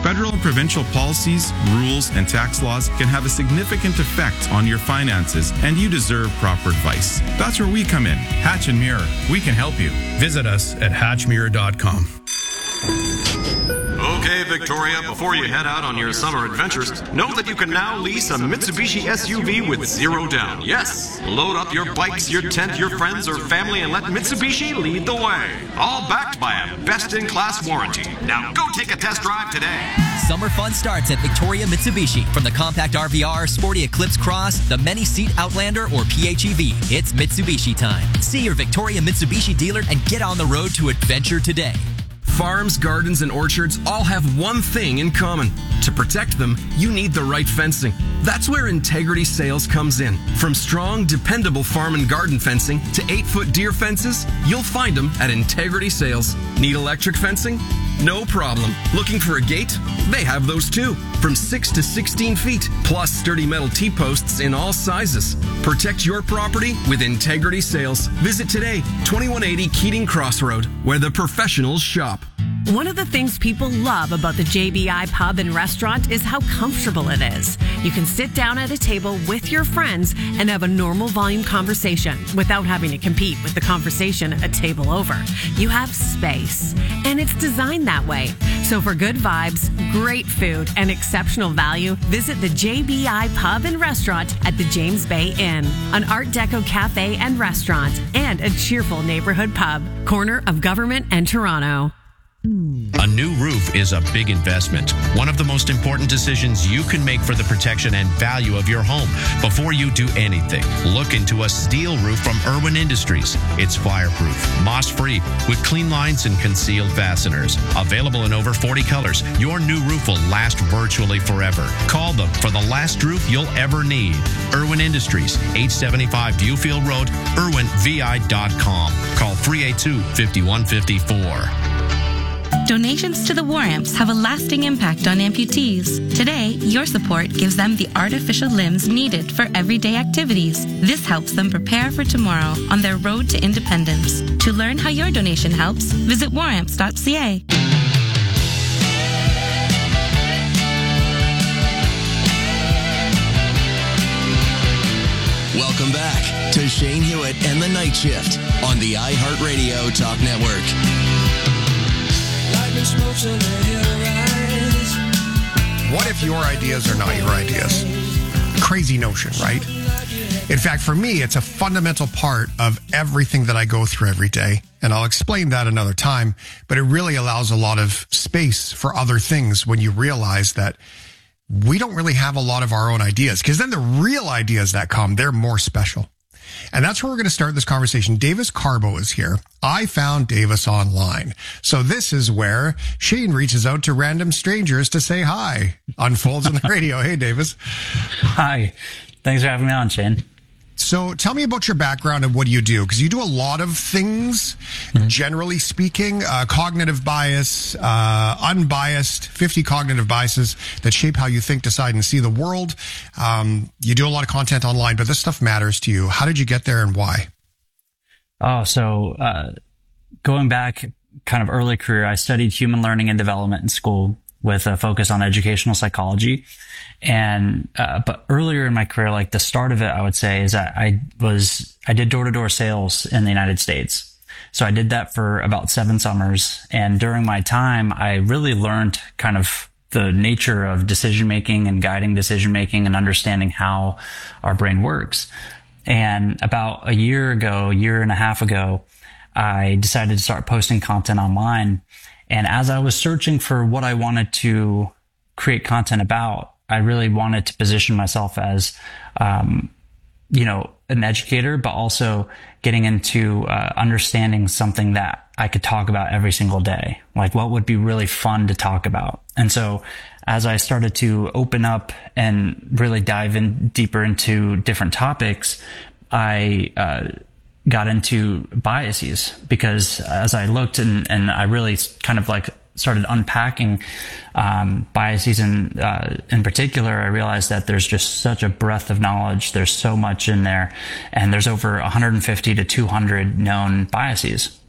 Federal and provincial policies, rules, and tax laws can have a significant effect on your finances, and you deserve proper advice. That's where we come in. Hatch and Mirror. We can help you. Visit us at hatchmirror.com. Okay, Victoria, before you head out on your summer adventures, know that you can now lease a Mitsubishi SUV with zero down. Yes, load up your bikes, your tent, your friends, or family, and let Mitsubishi lead the way. All backed by a best-in-class warranty. Now go take a test drive today. Summer fun starts at Victoria Mitsubishi. From the compact RVR, sporty Eclipse Cross, the many-seat Outlander, or PHEV, it's Mitsubishi time. See your Victoria Mitsubishi dealer and get on the road to adventure today. Farms, gardens, and orchards all have one thing in common. To protect them, you need the right fencing. That's where Integrity Sales comes in. From strong, dependable farm and garden fencing to 8-foot deer fences, you'll find them at Integrity Sales. Need electric fencing? No problem. Looking for a gate? They have those too. From 6 to 16 feet, plus sturdy metal T-posts in all sizes. Protect your property with Integrity Sales. Visit today, 2180 Keating Crossroad, where the professionals shop. One of the things people love about the JBI Pub and Restaurant is how comfortable it is. You can sit down at a table with your friends and have a normal volume conversation without having to compete with the conversation a table over. You have space, and it's designed that way. So for good vibes, great food, and exceptional value, visit the JBI Pub and Restaurant at the James Bay Inn, an Art Deco cafe and restaurant, and a cheerful neighborhood pub, corner of Government and Toronto. A new roof is a big investment. One of the most important decisions you can make for the protection and value of your home. Before you do anything, look into a steel roof from Irwin Industries. It's fireproof, moss-free, with clean lines and concealed fasteners. Available in over 40 colors, your new roof will last virtually forever. Call them for the last roof you'll ever need. Irwin Industries, 875 Viewfield Road, irwinvi.com. Call 382-5154. Donations to the War Amps have a lasting impact on amputees. Today, your support gives them the artificial limbs needed for everyday activities. This helps them prepare for tomorrow on their road to independence. To learn how your donation helps, visit waramps.ca. Welcome back to Shane Hewitt and the Night Shift on the iHeartRadio Talk Network. What if your ideas are not your ideas? Crazy notion, right? In fact, for me, it's a fundamental part of everything that I go through every day. And I'll explain that another time, but it really allows a lot of space for other things when you realize that we don't really have a lot of our own ideas, because then the real ideas that come, they're more special. And that's where we're going to start this conversation. Davis Carbo is here. I found Davis online. So this is where Shane reaches out to random strangers to say hi. Unfolds on the radio. Hey, Davis. Hi. Thanks for having me on, Shane. So tell me about your background and what do you do? Because you do a lot of things, generally speaking, cognitive bias, unbiased, 50 cognitive biases that shape how you think, decide, and see the world. You do a lot of content online, but this stuff matters to you. How did you get there and why? Going back kind of early career, I studied human learning and development in school with a focus on educational psychology. But earlier in my career, like the start of it, I would say is that I did door-to-door sales in the United States. So I did that for about 7 summers. And during my time, I really learned kind of the nature of decision-making and guiding decision-making and understanding how our brain works. And about a year and a half ago, I decided to start posting content online. And as I was searching for what I wanted to create content about, I really wanted to position myself as, an educator, but also getting into understanding something that I could talk about every single day. Like what would be really fun to talk about. And so as I started to open up and really dive in deeper into different topics, I got into biases, because as I looked and I really kind of like started unpacking biases in particular, I realized that there's just such a breadth of knowledge. There's so much in there, and there's over 150 to 200 known biases.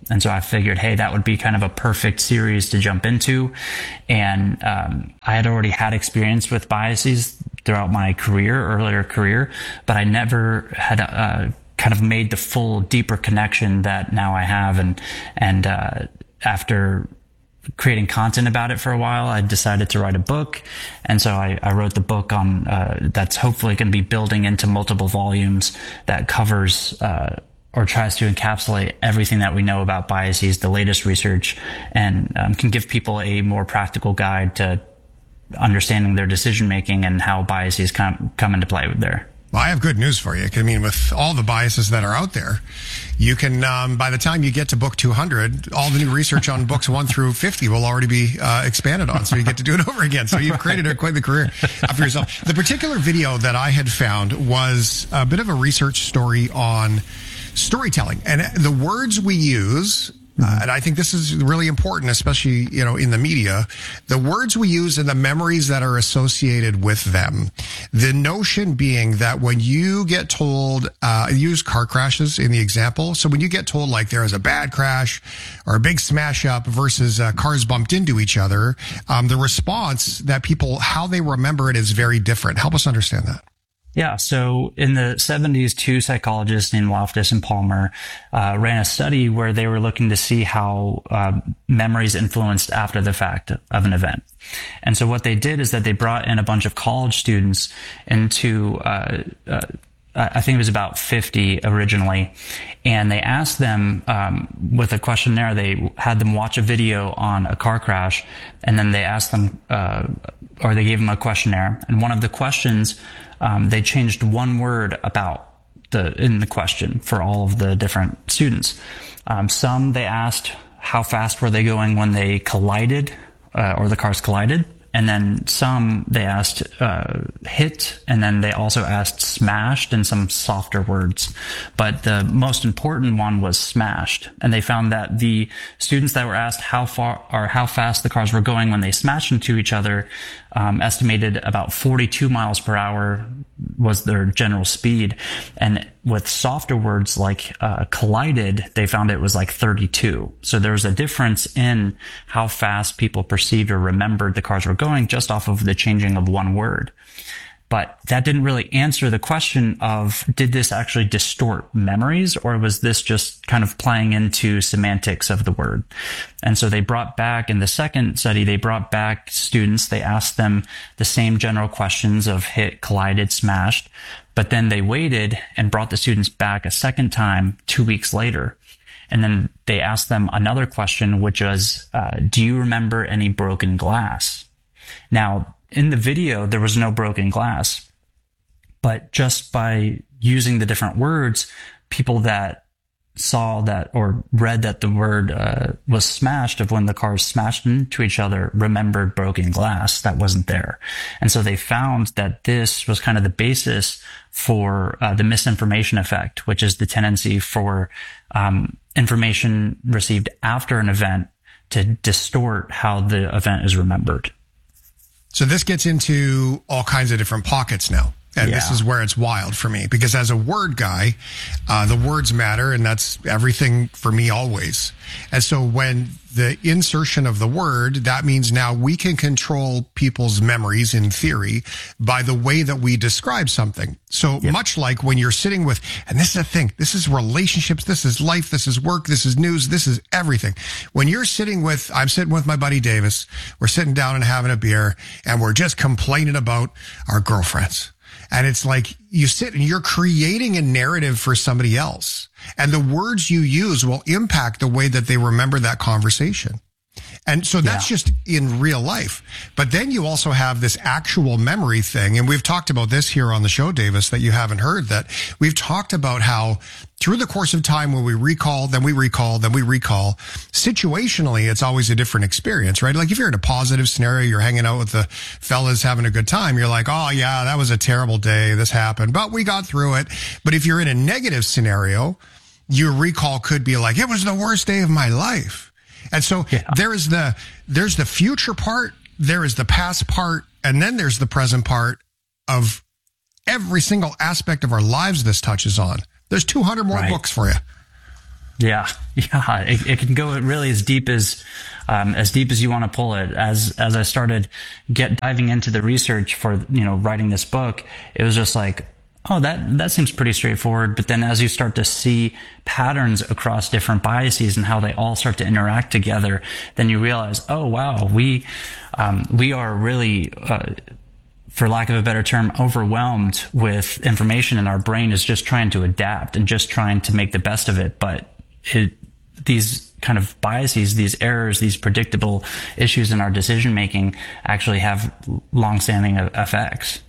And so I figured, hey, that would be kind of a perfect series to jump into. And I had already had experience with biases throughout my earlier career, but I never had kind of made the full, deeper connection that now I have. And after creating content about it for a while, I decided to write a book. And so I wrote the book on that's hopefully going to be building into multiple volumes that covers or tries to encapsulate everything that we know about biases, the latest research, and can give people a more practical guide to understanding their decision making and how biases come into play with there. Well, I have good news for you. I mean, with all the biases that are out there, you can, by the time you get to book 200, all the new research on books 1 through 50 will already be expanded on. So you get to do it over again. So you've created quite the career for yourself. The particular video that I had found was a bit of a research story on storytelling and the words we use. And I think this is really important, especially, in the media, the words we use and the memories that are associated with them. The notion being that when you get told, use car crashes in the example. So when you get told like there is a bad crash or a big smash up versus cars bumped into each other, the response that people, how they remember it is very different. Help us understand that. Yeah. So in the 70s, two psychologists named Loftus and Palmer ran a study where they were looking to see how memories influenced after the fact of an event. And so what they did is that they brought in a bunch of college students into I think it was about 50 originally, and they asked them with a questionnaire. They had them watch a video on a car crash, and then they asked them, or they gave them a questionnaire. And one of the questions, they changed one word about in the question for all of the different students. Some they asked how fast were they going when they collided, or the cars collided. And then some they asked hit, and then they also asked smashed and some softer words. But the most important one was smashed. And they found that the students that were asked how far or how fast the cars were going when they smashed into each other estimated about 42 miles per hour was their general speed. And with softer words like collided, they found it was like 32. So there was a difference in how fast people perceived or remembered the cars were going just off of the changing of one word. But that didn't really answer the question of, did this actually distort memories, or was this just kind of playing into semantics of the word? And so they brought back, in the second study, they brought back students. They asked them the same general questions of hit, collided, smashed. But then they waited and brought the students back a second time 2 weeks later. And then they asked them another question, which was, do you remember any broken glass? Now, in the video, there was no broken glass, but just by using the different words, people that saw that or read that the word was smashed of when the cars smashed into each other remembered broken glass that wasn't there. And so they found that this was kind of the basis for the misinformation effect, which is the tendency for information received after an event to distort how the event is remembered. So this gets into all kinds of different pockets now. And this is where it's wild for me, because as a word guy, the words matter, and that's everything for me always. And so when the insertion of the word, that means now we can control people's memories in theory by the way that we describe something. So much like when you're sitting with, and this is the thing, this is relationships, this is life, this is work, this is news, this is everything. When you're sitting with, I'm sitting with my buddy Davis, we're sitting down and having a beer, and we're just complaining about our girlfriends. And it's like you sit and you're creating a narrative for somebody else. And the words you use will impact the way that they remember that conversation. And so that's just in real life. But then you also have this actual memory thing. And we've talked about this here on the show, Davis, that you haven't heard, that we've talked about how through the course of time when we recall, then we recall, then we recall, situationally, it's always a different experience, right? Like if you're in a positive scenario, you're hanging out with the fellas having a good time, you're like, oh yeah, that was a terrible day. This happened, but we got through it. But if you're in a negative scenario, your recall could be like, it was the worst day of my life. And so there's the future part, there is the past part, and then there's the present part of every single aspect of our lives this touches on. There's 200 more books for you. Yeah. It can go really as deep as you want to pull it. As I started diving into the research for, writing this book, it was just like, oh, that seems pretty straightforward. But then as you start to see patterns across different biases and how they all start to interact together, then you realize, oh, wow, we are really, for lack of a better term, overwhelmed with information, and our brain is just trying to adapt and just trying to make the best of it. But these kind of biases, these errors, these predictable issues in our decision making actually have long-standing effects.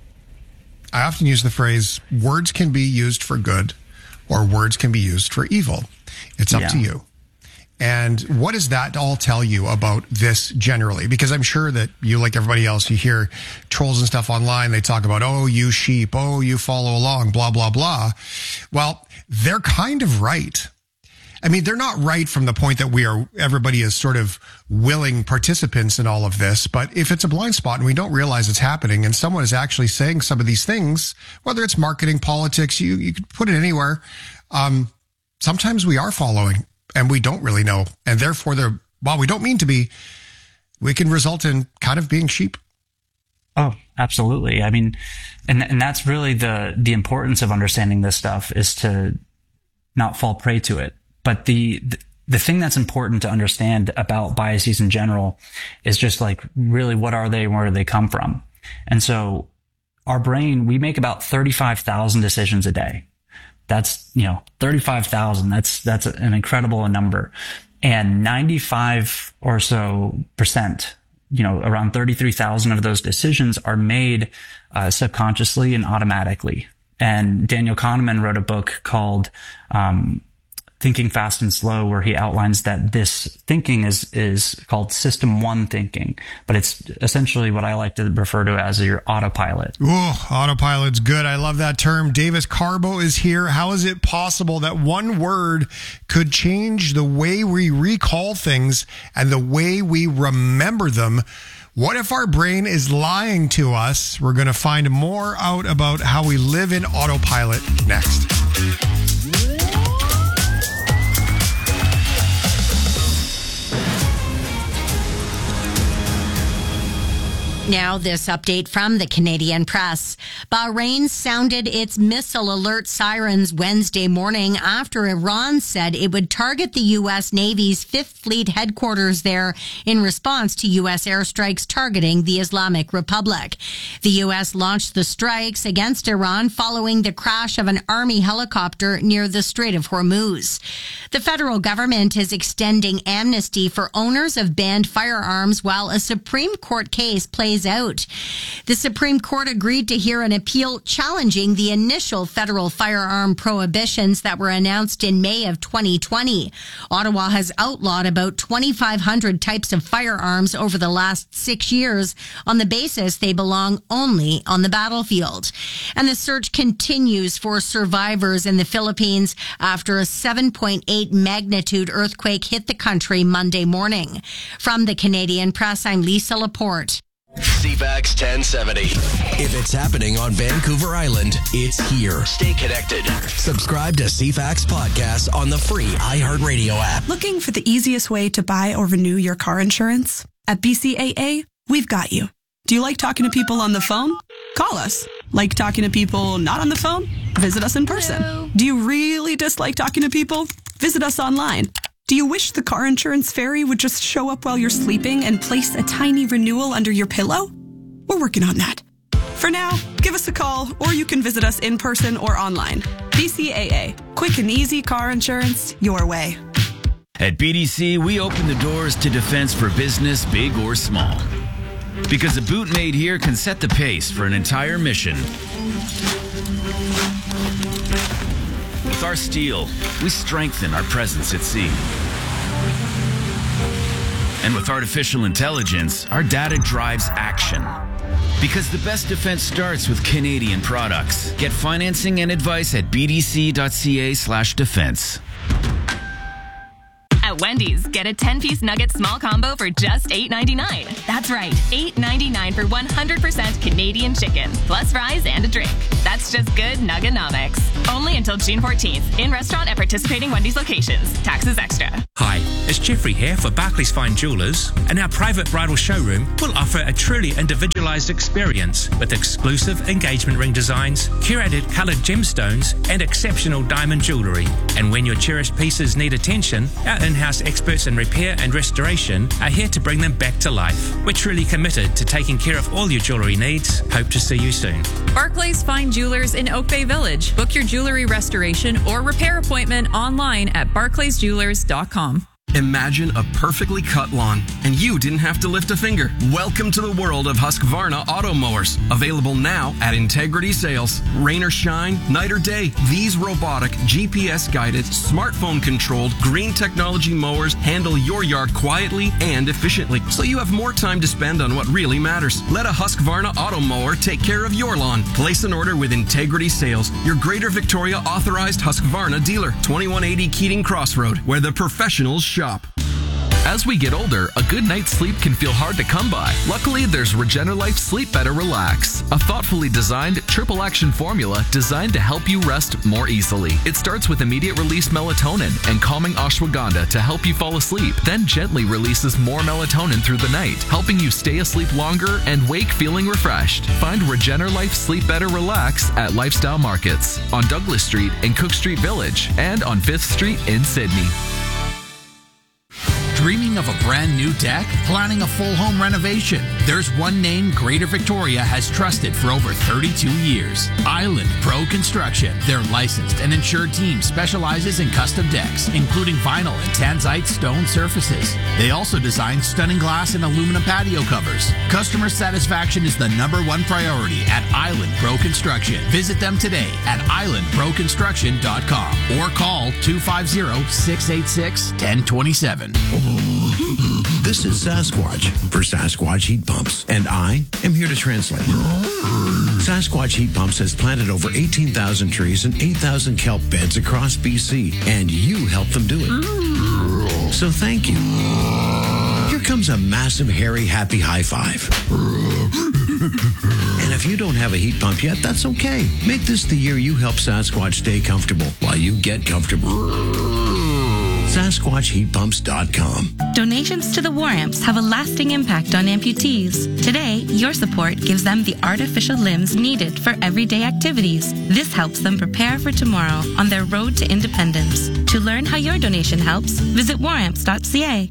I often use the phrase, words can be used for good or words can be used for evil. It's up to you. And what does that all tell you about this generally? Because I'm sure that you, like everybody else, you hear trolls and stuff online. They talk about, oh, you sheep, oh, you follow along, blah, blah, blah. Well, they're kind of right. I mean, they're not right from the point that everybody is sort of willing participants in all of this. But if it's a blind spot and we don't realize it's happening and someone is actually saying some of these things, whether it's marketing, politics, you could put it anywhere. Sometimes we are following and we don't really know. And therefore, while we don't mean to be, we can result in kind of being sheep. Oh, absolutely. I mean, and that's really the importance of understanding this stuff, is to not fall prey to it. But the thing that's important to understand about biases in general is just like, really, what are they and where do they come from? And so our brain, we make about 35,000 decisions a day. That's, 35,000. That's an incredible number. And 95 or so percent, around 33,000 of those decisions are made subconsciously and automatically. And Daniel Kahneman wrote a book called Thinking Fast and Slow, where he outlines that this thinking is called System 1 thinking, but it's essentially what I like to refer to as your autopilot. Oh, autopilot's good. I love that term. Davis Carbo is here. How is it possible that one word could change the way we recall things and the way we remember them? What if our brain is lying to us? We're going to find more out about how we live in autopilot next. Now, this update from the Canadian Press. Bahrain sounded its missile alert sirens Wednesday morning after Iran said it would target the U.S. Navy's Fifth Fleet headquarters there in response to U.S. airstrikes targeting the Islamic Republic. The U.S. launched the strikes against Iran following the crash of an Army helicopter near the Strait of Hormuz. The federal government is extending amnesty for owners of banned firearms while a Supreme Court case plays out. The Supreme Court agreed to hear an appeal challenging the initial federal firearm prohibitions that were announced in May of 2020. Ottawa has outlawed about 2,500 types of firearms over the last 6 years on the basis they belong only on the battlefield. And the search continues for survivors in the Philippines after a 7.8 magnitude earthquake hit the country Monday morning. From the Canadian Press, I'm Lisa Laporte. CFAX 1070. If it's happening on Vancouver Island, it's here. Stay connected. Subscribe to CFAX Podcast on the free iHeartRadio app. Looking for the easiest way to buy or renew your car insurance? At BCAA, we've got you. Do you like talking to people on the phone? Call us. Like talking to people not on the phone? Visit us in person. Hello. Do you really dislike talking to people? Visit us online. Do you wish the car insurance fairy would just show up while you're sleeping and place a tiny renewal under your pillow? We're working on that. For now, give us a call, or you can visit us in person or online. BCAA. Quick and easy car insurance your way. At BDC, we open the doors to defense for business, big or small. Because a boot made here can set the pace for an entire mission. With our steel, we strengthen our presence at sea. And with artificial intelligence, our data drives action. Because the best defense starts with Canadian products. Get financing and advice at bdc.ca/defense. At Wendy's, get a 10-piece nugget small combo for just $8.99. That's right, $8.99 for 100% Canadian chicken, plus fries and a drink. That's just good Nuggenomics. Only until June 14th. In restaurant at participating Wendy's locations. Taxes extra. Hi, it's Jeffrey here for Barclays Fine Jewelers, and our private bridal showroom will offer a truly individualized experience with exclusive engagement ring designs, curated colored gemstones, and exceptional diamond jewelry. And when your cherished pieces need attention, our in-house experts in repair and restoration are here to bring them back to life. We're truly committed to taking care of all your jewelry needs. Hope to see you soon. Barclays Fine Jewelers in Oak Bay Village. Book your jewelry restoration or repair appointment online at barclaysjewelers.com. Imagine a perfectly cut lawn, and you didn't have to lift a finger. Welcome to the world of Husqvarna auto mowers. Available now at Integrity Sales. Rain or shine, night or day, these robotic, GPS-guided, smartphone-controlled, green technology mowers handle your yard quietly and efficiently, so you have more time to spend on what really matters. Let a Husqvarna auto mower take care of your lawn. Place an order with Integrity Sales, your Greater Victoria authorized Husqvarna dealer. 2180 Keating Crossroad, where the professionals shop. As we get older, a good night's sleep can feel hard to come by. Luckily, there's Regenerlife Sleep Better Relax, a thoughtfully designed triple action formula designed to help you rest more easily. It starts with immediate release melatonin and calming ashwagandha to help you fall asleep, then gently releases more melatonin through the night, helping you stay asleep longer and wake feeling refreshed. Find Regenerlife Sleep Better Relax at Lifestyle Markets, on Douglas Street in Cook Street Village, and on 5th Street in Sydney. Dreaming of a brand new deck? Planning a full home renovation? There's one name Greater Victoria has trusted for over 32 years. Island Pro Construction. Their licensed and insured team specializes in custom decks, including vinyl and tanzite stone surfaces. They also design stunning glass and aluminum patio covers. Customer satisfaction is the #1 priority at Island Pro Construction. Visit them today at islandproconstruction.com or call 250-686-1027. This is Sasquatch for Sasquatch Heat Pumps, and I am here to translate. Sasquatch Heat Pumps has planted over 18,000 trees and 8,000 kelp beds across BC, and you helped them do it. So thank you. Here comes a massive, hairy, happy high five. And if you don't have a heat pump yet, that's okay. Make this the year you help Sasquatch stay comfortable while you get comfortable. SasquatchHeatPumps.com. Donations to the War Amps have a lasting impact on amputees. Today, your support gives them the artificial limbs needed for everyday activities. This helps them prepare for tomorrow on their road to independence. To learn how your donation helps, visit waramps.ca.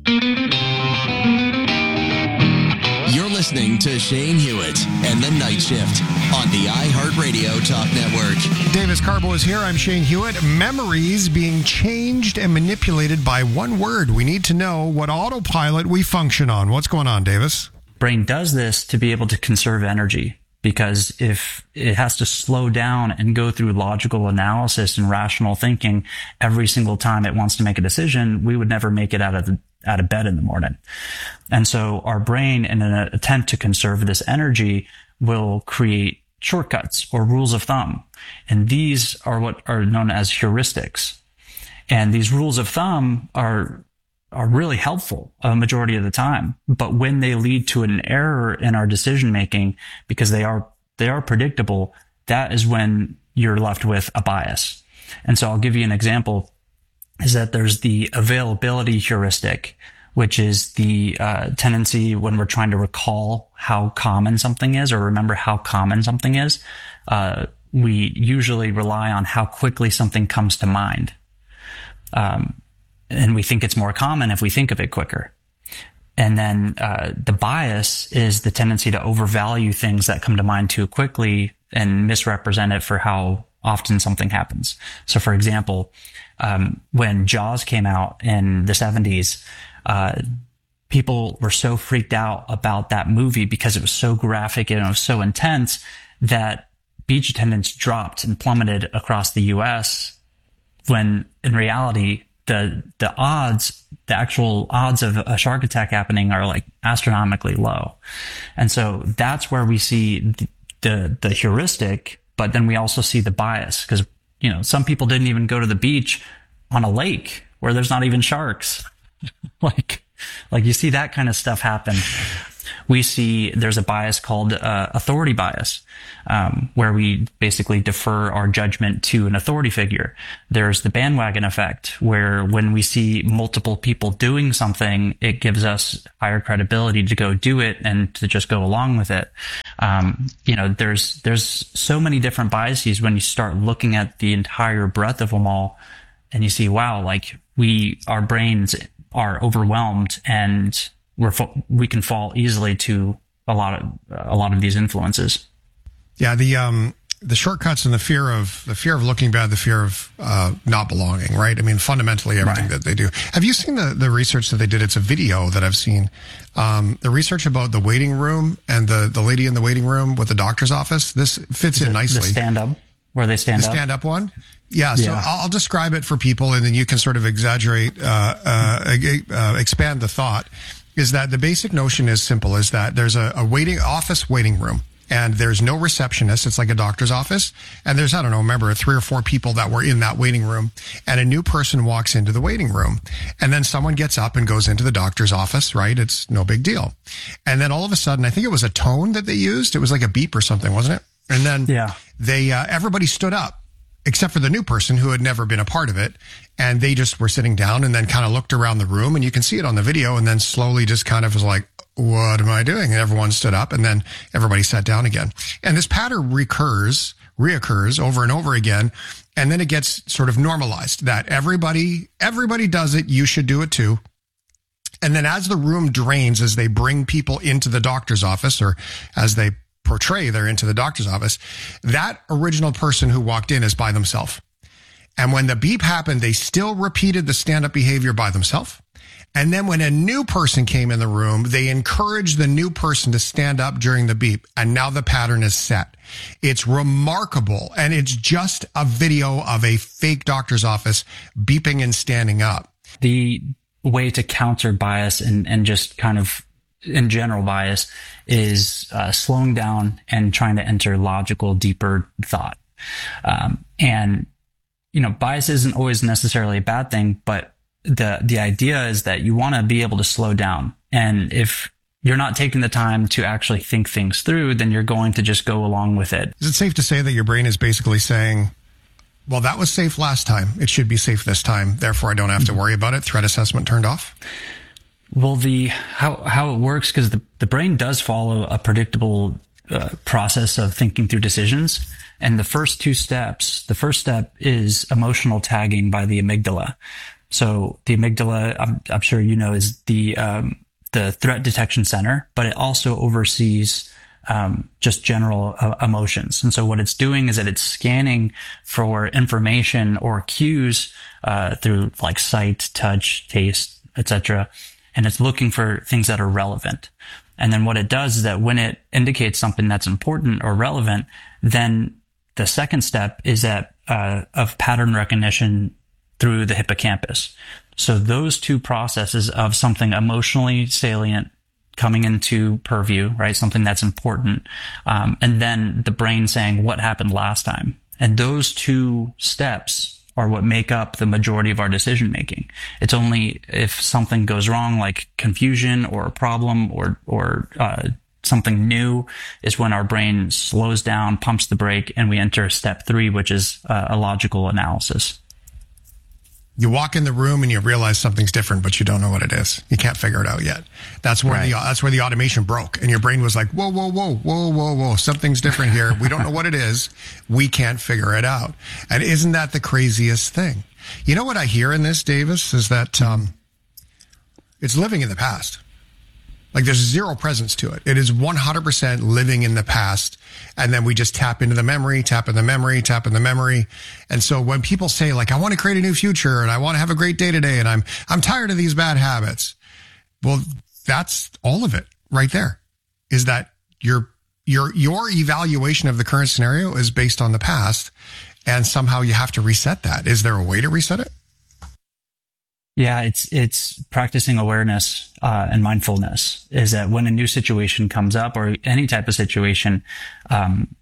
You're listening to Shane Hewitt and The Night Shift on the iHeartRadio Talk Network. Davis Carbo is here. I'm Shane Hewitt. Memories being changed and manipulated by one word. We need to know what autopilot we function on. What's going on, Davis? Brain does this to be able to conserve energy, because if it has to slow down and go through logical analysis and rational thinking every single time it wants to make a decision, we would never make it out of bed in the morning. And so our brain, in an attempt to conserve this energy, will create shortcuts or rules of thumb. And these are what are known as heuristics. And these rules of thumb are really helpful a majority of the time. But when they lead to an error in our decision making, because they are predictable, that is when you're left with a bias. And so I'll give you an example, is that there's the availability heuristic, which is the tendency when we're trying to recall how common something is or remember how common something is. We usually rely on how quickly something comes to mind. And we think it's more common if we think of it quicker. And then the bias is the tendency to overvalue things that come to mind too quickly and misrepresent it for how often something happens. So, for example, when Jaws came out in the 70s, people were so freaked out about that movie because it was so graphic and it was so intense that beach attendance dropped and plummeted across the U.S. when in reality, the actual odds of a shark attack happening are like astronomically low. And so that's where we see the heuristic, but then we also see the bias, because, some people didn't even go to the beach on a lake where there's not even sharks. like you see that kind of stuff happen. We see there's a bias called authority bias, where we basically defer our judgment to an authority figure. There's the bandwagon effect, where when we see multiple people doing something, it gives us higher credibility to go do it and to just go along with it. There's so many different biases when you start looking at the entire breadth of them all, and you see, wow, like our brains are overwhelmed, and we can fall easily to a lot of these influences. Yeah, the shortcuts and the fear of looking bad, the fear of not belonging, right? I mean, fundamentally everything that they do. Have you seen the research that they did? It's a video that I've seen. The research about the waiting room and the lady in the waiting room with the doctor's office. This fits in nicely. The stand-up, where they stand up. The stand-up one? Yeah, so I'll describe it for people, and then you can sort of exaggerate, expand the thought. Is that the basic notion is simple, is that there's a office waiting room, and there's no receptionist. It's like a doctor's office. And there's, I don't know, remember 3 or 4 people that were in that waiting room, and a new person walks into the waiting room, and then someone gets up and goes into the doctor's office, right? It's no big deal. And then all of a sudden, I think it was a tone that they used. It was like a beep or something, wasn't it? And then everybody stood up, except for the new person who had never been a part of it. And they just were sitting down and then kind of looked around the room, and you can see it on the video, and then slowly just kind of was like, what am I doing? And everyone stood up, and then everybody sat down again. And this pattern reoccurs over and over again. And then it gets sort of normalized that everybody does it. You should do it too. And then as the room drains, as they bring people into the doctor's office, or as they portray they're into the doctor's office, that original person who walked in is by themselves. And when the beep happened, they still repeated the stand-up behavior by themselves. And then when a new person came in the room, they encouraged the new person to stand up during the beep. And now the pattern is set. It's remarkable. And it's just a video of a fake doctor's office beeping and standing up. The way to counter bias and just kind of in general bias is slowing down and trying to enter logical, deeper thought. Bias isn't always necessarily a bad thing, but the idea is that you want to be able to slow down. And if you're not taking the time to actually think things through, then you're going to just go along with it. Is it safe to say that your brain is basically saying, well, that was safe last time, it should be safe this time, therefore I don't have to worry about it, threat assessment turned off? Well, how it works, because the brain does follow a predictable process of thinking through decisions. And the first step is emotional tagging by the amygdala. So the amygdala, I'm sure you know, is the threat detection center, but it also oversees just general emotions. And so what it's doing is that it's scanning for information or cues through like sight, touch, taste, etc. And it's looking for things that are relevant. And then what it does is that when it indicates something that's important or relevant, then the second step is that of pattern recognition through the hippocampus. So those two processes of something emotionally salient coming into purview, right? Something that's important. And then the brain saying what happened last time. And those two steps are what make up the majority of our decision making. It's only if something goes wrong, like confusion or a problem or something new, is when our brain slows down, pumps the brake, and we enter step 3, which is a logical analysis. You walk in the room and you realize something's different, but you don't know what it is. You can't figure it out yet. That's where the automation broke, and your brain was like, whoa, something's different here. We don't know what it is. We can't figure it out. And isn't that the craziest thing? You know what I hear in this, Davis, is that it's living in the past. Like there's zero presence to it. It is 100% living in the past. And then we just tap into the memory, tap in the memory. And so when people say like, I want to create a new future and I want to have a great day today and I'm tired of these bad habits. Well, that's all of it right there, is that your evaluation of the current scenario is based on the past, and somehow you have to reset that. Is there a way to reset it? Yeah, it's practicing awareness and mindfulness. Is that when a new situation comes up, or any type of situation,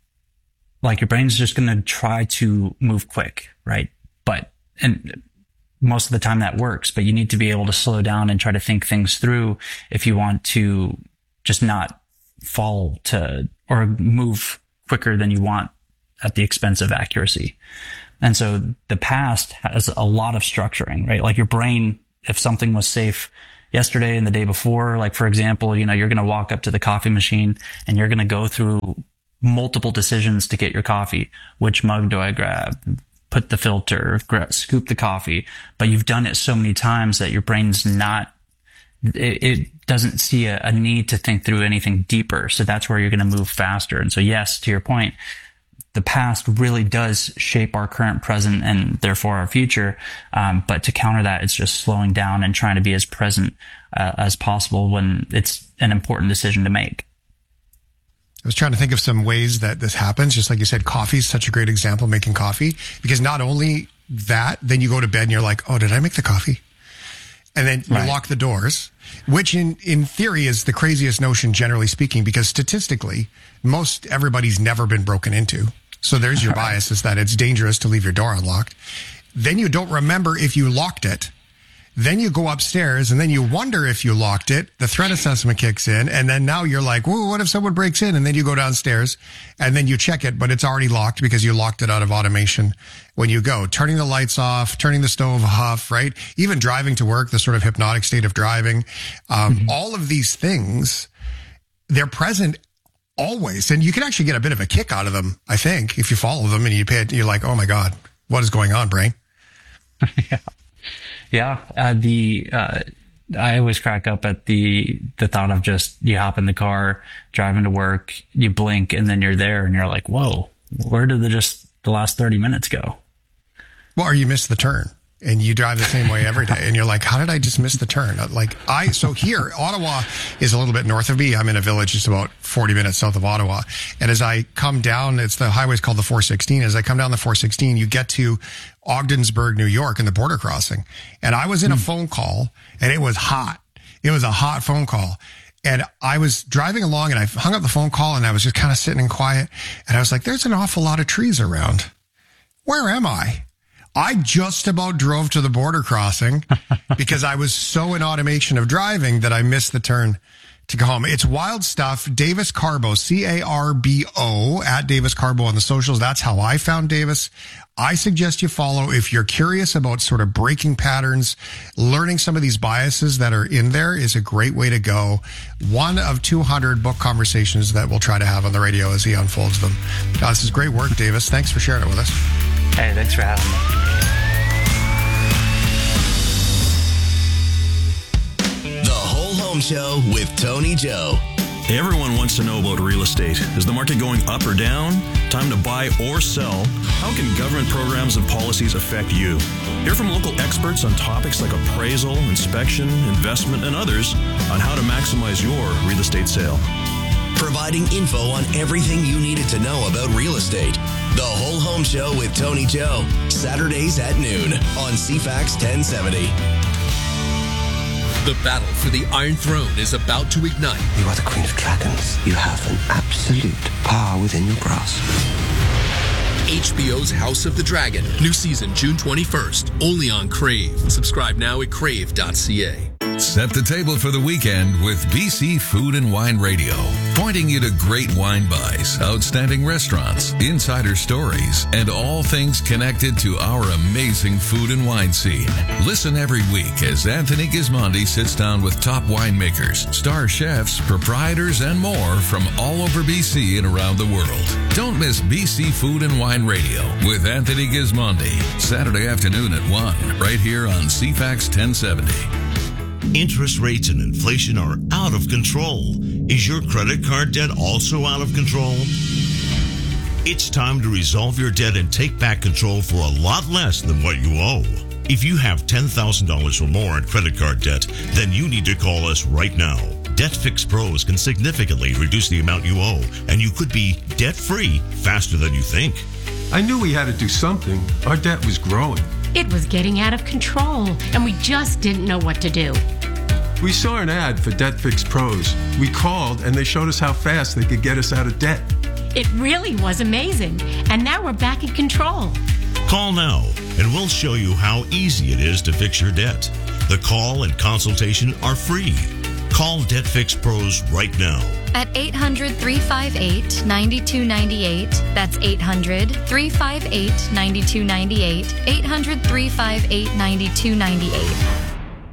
like your brain's just going to try to move quick, right? And most of the time that works, but you need to be able to slow down and try to think things through if you want to just not fall to or move quicker than you want at the expense of accuracy. And so the past has a lot of structuring, right? Like your brain, if something was safe yesterday and the day before, like for example, you're going to walk up to the coffee machine and you're going to go through multiple decisions to get your coffee. Which mug do I grab? Put the filter, scoop the coffee. But you've done it so many times that your brain's it doesn't see a need to think through anything deeper. So that's where you're going to move faster. And so yes, to your point, the past really does shape our current, present, and therefore our future. But to counter that, it's just slowing down and trying to be as present as possible when it's an important decision to make. I was trying to think of some ways that this happens. Just like you said, coffee is such a great example, making coffee. Because not only that, then you go to bed and you're like, oh, did I make the coffee? And then you lock the doors, which in theory is the craziest notion, generally speaking, because statistically, most everybody's never been broken into. So there's your bias, is that it's dangerous to leave your door unlocked. Then you don't remember if you locked it. Then you go upstairs and then you wonder if you locked it. The threat assessment kicks in. And then now you're like, whoa, what if someone breaks in? And then you go downstairs and then you check it, but it's already locked because you locked it out of automation when you go. Turning the lights off, turning the stove off, right? Even driving to work, the sort of hypnotic state of driving. All of these things, they're present always. And you can actually get a bit of a kick out of them, I think, if you follow them and you're like, oh my God, what is going on, brain? Yeah. I always crack up at the thought of just you hop in the car, driving to work, you blink, and then you're there and you're like, whoa, where did the last 30 minutes go? Well, or you miss the turn and you drive the same way every day. And you're like, how did I just miss the turn? So here, Ottawa is a little bit north of me. I'm in a village just about 40 minutes south of Ottawa. And as I come down, the highway's called the 416. As I come down the 416, you get to Ogdensburg, New York, and the border crossing. And I was in a phone call and it was hot. It was a hot phone call. And I was driving along and I hung up the phone call and I was just kind of sitting in quiet. And I was like, there's an awful lot of trees around. Where am I? I just about drove to the border crossing because I was so in automation of driving that I missed the turn to go home. It's wild stuff. Davis Carbo, Carbo, at Davis Carbo on the socials. That's how I found Davis. I suggest you follow if you're curious about sort of breaking patterns. Learning some of these biases that are in there is a great way to go. One of 200 book conversations that we'll try to have on the radio as he unfolds them. This is great work, Davis. Thanks for sharing it with us. Hey, thanks for having me. The Whole Home Show with Tony Joe. Everyone wants to know about real estate. Is the market going up or down? Time to buy or sell? How can government programs and policies affect you? Hear from local experts on topics like appraisal, inspection, investment, and others on how to maximize your real estate sale. Providing info on everything you needed to know about real estate. The Whole Home Show with Tony Joe. Saturdays at noon on CFAX 1070. The battle for the Iron Throne is about to ignite. You are the Queen of Dragons. You have an absolute power within your grasp. HBO's House of the Dragon. New season June 21st. Only on Crave. Subscribe now at crave.ca. Set the table for the weekend with BC Food and Wine Radio, pointing you to great wine buys, outstanding restaurants, insider stories, and all things connected to our amazing food and wine scene. Listen every week as Anthony Gismondi sits down with top winemakers, star chefs, proprietors, and more from all over BC and around the world. Don't miss BC Food and Wine Radio with Anthony Gismondi, Saturday afternoon at 1, right here on CFAX 1070. Interest rates and inflation are out of control. Is your credit card debt also out of control? It's time to resolve your debt and take back control for a lot less than what you owe. If you have $10,000 or more in credit card debt, then you need to call us right now. Debt Fix Pros can significantly reduce the amount you owe, and you could be debt-free faster than you think. I knew we had to do something. Our debt was growing. It was getting out of control, and we just didn't know what to do. We saw an ad for Debt Fix Pros. We called, and they showed us how fast they could get us out of debt. It really was amazing, and now we're back in control. Call now, and we'll show you how easy it is to fix your debt. The call and consultation are free. Call Debt Fix Pros right now. At 800-358-9298. That's 800-358-9298. 800-358-9298.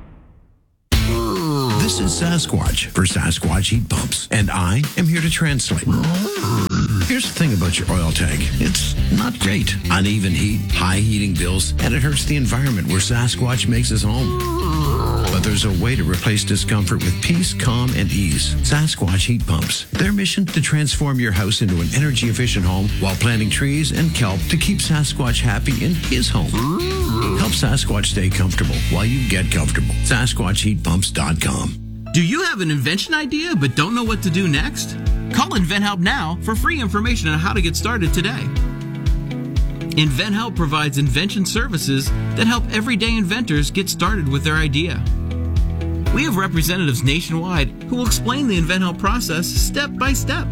This is Sasquatch for Sasquatch Heat Pumps, and I am here to translate. Here's the thing about your oil tank. It's not great. Uneven heat, high heating bills, and it hurts the environment where Sasquatch makes his home. But there's a way to replace discomfort with peace, calm, and ease. Sasquatch Heat Pumps. Their mission to transform your house into an energy-efficient home while planting trees and kelp to keep Sasquatch happy in his home. Help Sasquatch stay comfortable while you get comfortable. SasquatchHeatPumps.com. Do you have an invention idea but don't know what to do next? Call InventHelp now for free information on how to get started today. InventHelp provides invention services that help everyday inventors get started with their idea. We have representatives nationwide who will explain the InventHelp process step by step.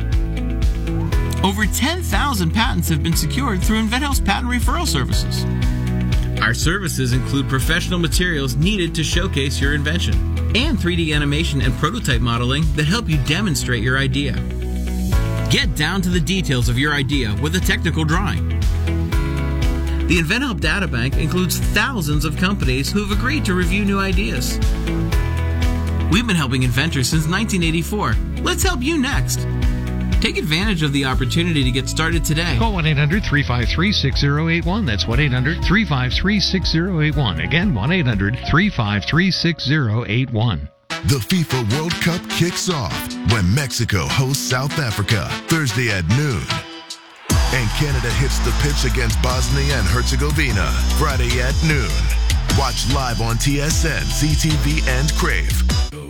Over 10,000 patents have been secured through InventHelp's patent referral services. Our services include professional materials needed to showcase your invention and 3D animation and prototype modeling that help you demonstrate your idea. Get down to the details of your idea with a technical drawing. The InventHelp Databank includes thousands of companies who have agreed to review new ideas. We've been helping inventors since 1984. Let's help you next. Take advantage of the opportunity to get started today. Call 1-800-353-6081. That's 1-800-353-6081. Again, 1-800-353-6081. The FIFA World Cup kicks off when Mexico hosts South Africa Thursday at noon. And Canada hits the pitch against Bosnia and Herzegovina Friday at noon. Watch live on TSN, CTV, and Crave.